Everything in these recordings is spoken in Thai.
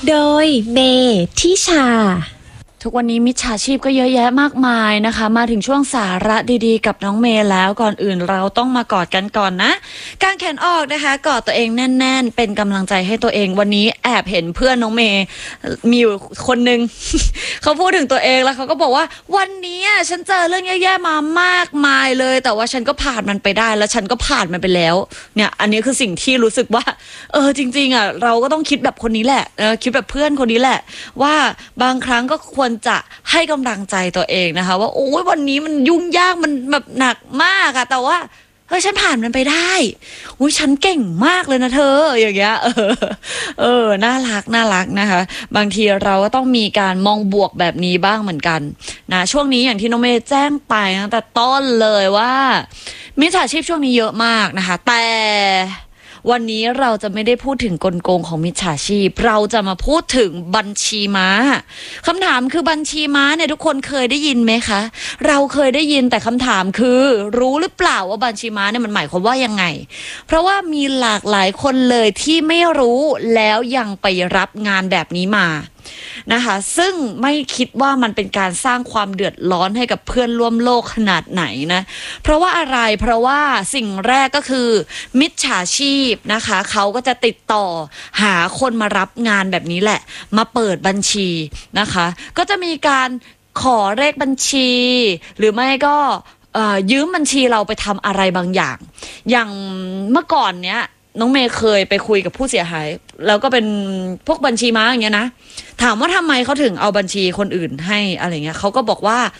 โดยเมทิชาทุกวันนี้มิจฉาชีพก็เยอะแยะมากมายนะคะมาถึงช่วงสาระดีๆกับน้องเมย์แล้วก่อนอื่นเราต้องมากอดกันก่อนนะกางแขนออกนะคะกอดตัวเองแน่นๆเป็นกำลังใจให้ตัวเองวันนี้แอบเห็นเพื่อนน้องเมย์มีอยู่คนนึง เขาพูดถึงตัวเองแล้วเขาก็บอกว่าวันนี้ฉันเจอเรื่องแย่ๆมามากมายเลยแต่ว่าฉันก็ผ่านมันไปได้แล้วฉันก็ผ่านมันไปแล้วเนี่ยอันนี้คือสิ่งที่รู้สึกว่าจริงๆเราก็ต้องคิดแบบคนนี้แหละคิดแบบเพื่อนคนนี้แหละว่าบางครั้งก็ควรจะให้กำลังใจตัวเองนะคะว่าโอ้ยวันนี้มันยุ่งยากมันแบบหนักมากอะแต่ว่าเฮ้ยฉันผ่านมันไปได้อุ้ยฉันเก่งมากเลยนะเธออย่างเงี้ยน่ารักนะคะบางทีเราก็ต้องมีการมองบวกแบบนี้บ้างเหมือนกันนะช่วงนี้อย่างที่น้องเมย์แจ้งไปตั้งแต่ต้นเลยว่ามิจฉาชีพช่วงนี้เยอะมากนะคะแต่วันนี้เราจะไม่ได้พูดถึงกลโกงของมิจฉาชีพเราจะมาพูดถึงบัญชีม้าคำถามคือบัญชีม้าเนี่ยทุกคนเคยได้ยินไหมคะเราเคยได้ยินแต่คำถามคือรู้หรือเปล่าว่าบัญชีม้าเนี่ยมันหมายความว่ายังไงเพราะว่ามีหลากหลายคนเลยที่ไม่รู้แล้วยังไปรับงานแบบนี้มานะคะซึ่งไม่คิดว่ามันเป็นการสร้างความเดือดร้อนให้กับเพื่อนร่วมโลกขนาดไหนนะเพราะว่าอะไรเพราะว่าสิ่งแรกก็คือมิจฉาชีพนะคะเขาก็จะติดต่อหาคนมารับงานแบบนี้แหละมาเปิดบัญชีนะคะก็จะมีการขอเลขบัญชีหรือไม่ก็ยืมบัญชีเราไปทำอะไรบางอย่างอย่างเมื่อก่อนเนี้ยน้องเมย์เคยไปคุยกับผู้เสียหายแล้วก็เป็นพวกบัญชีม้าอย่างเงี้ยนะถามว่าทำไมเขาถึงเอาบัญชีคนอื่นให้อะไรเงี้ยเขาก็บอกว่า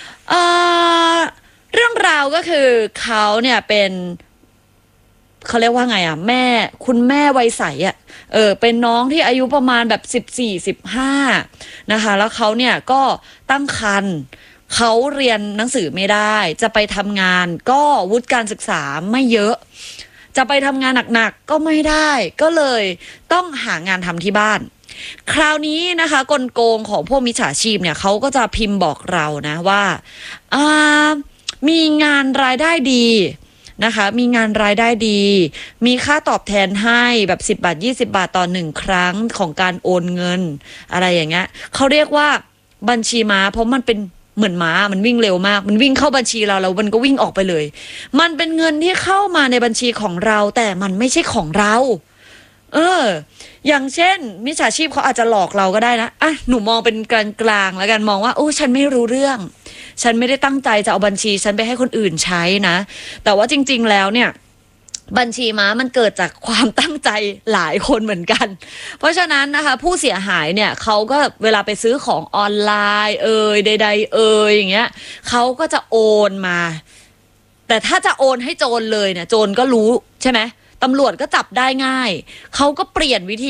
เรื่องราวก็คือเขาเนี่ยเป็นเขาเรียกว่าไงคุณแม่วัยใสเป็นน้องที่อายุประมาณแบบ14-15นะคะแล้วเขาเนี่ยก็ตั้งครรภ์เขาเรียนหนังสือไม่ได้จะไปทำงานก็วุฒิการศึกษาไม่เยอะจะไปทำงานหนักๆก็ไม่ได้ก็เลยต้องหางานทำที่บ้านคราวนี้นะคะกลโกงของพวกมิจฉาชีพเนี่ยเขาก็จะพิมพ์บอกเรานะว่ามีงานรายได้ดีนะคะมีงานรายได้ดีมีค่าตอบแทนให้แบบ10 บาท20 บาทต่อ1ครั้งของการโอนเงินอะไรอย่างเงี้ยเขาเรียกว่าบัญชีม้าเพราะมันเป็นเหมือนม้ามันวิ่งเร็วมากมันวิ่งเข้าบัญชีเราแล้วมันก็วิ่งออกไปเลยมันเป็นเงินที่เข้ามาในบัญชีของเราแต่มันไม่ใช่ของเราอย่างเช่นมิจฉาชีพเขาอาจจะหลอกเราก็ได้นะหนูมองเป็นกลางๆแล้วกันมองว่าฉันไม่รู้เรื่องฉันไม่ได้ตั้งใจจะเอาบัญชีฉันไปให้คนอื่นใช้นะแต่ว่าจริงๆแล้วเนี่ยบัญชีม้ามันเกิดจากความตั้งใจหลายคนเหมือนกันเพราะฉะนั้นนะคะผู้เสียหายเนี่ยเขาก็เวลาไปซื้อของออนไลน์ใดๆอย่างเงี้ยเขาก็จะโอนมาแต่ถ้าจะโอนให้โจรเลยเนี่ยโจรก็รู้ใช่ไหมตำรวจก็จับได้ง่ายเขาก็เปลี่ยนวิธี